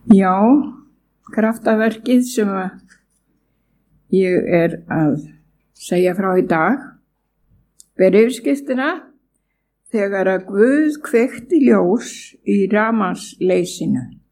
Já, kraftaverkið sem ég er að segja frá í dag ber yfirskriftina þegar að Guð kveikti ljós í rafmagnsleysinu.